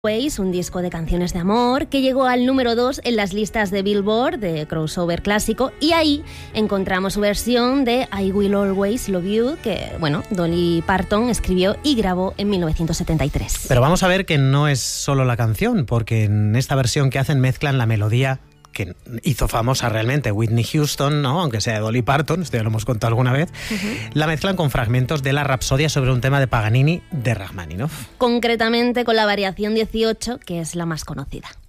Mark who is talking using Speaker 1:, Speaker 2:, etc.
Speaker 1: Always, un disco de canciones de amor que llegó al número 2 en las listas de Billboard de crossover clásico, y ahí encontramos su versión de I Will Always Love You, que, Dolly Parton escribió y grabó en 1973.
Speaker 2: Pero vamos a ver que no es solo la canción, porque en esta versión que hacen mezclan la melodía que hizo famosa realmente Whitney Houston, ¿no? Aunque sea de Dolly Parton, esto ya lo hemos contado alguna vez, la mezclan con fragmentos de la Rapsodia sobre un tema de Paganini de Rachmaninoff.
Speaker 1: Concretamente con la variación 18, que es la más conocida.